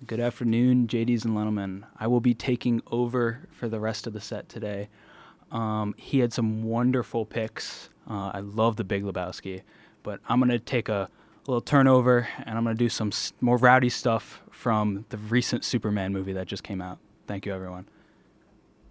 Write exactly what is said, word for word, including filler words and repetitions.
Good afternoon, J Ds and Lentelman. I will be taking over for the rest of the set today. Um, he had some wonderful picks. Uh, I love The Big Lebowski, but I'm going to take a little turnover, and I'm going to do some s- more rowdy stuff from the recent Superman movie that just came out. Thank you, everyone.